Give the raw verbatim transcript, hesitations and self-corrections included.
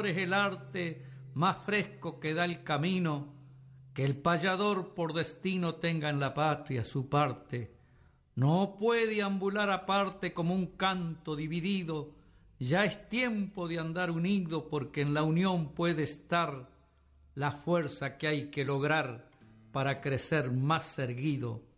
payador es el arte más fresco que da el camino, que el payador por destino tenga en la patria su parte. No puede ambular aparte como un canto dividido, ya es tiempo de andar unido porque en la unión puede estar la fuerza que hay que lograr para crecer más erguido.